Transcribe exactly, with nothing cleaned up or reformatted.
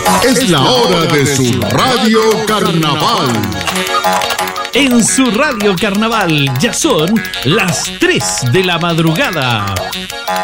Es la hora de su Radio Carnaval. En su Radio Carnaval ya son las tres de la madrugada.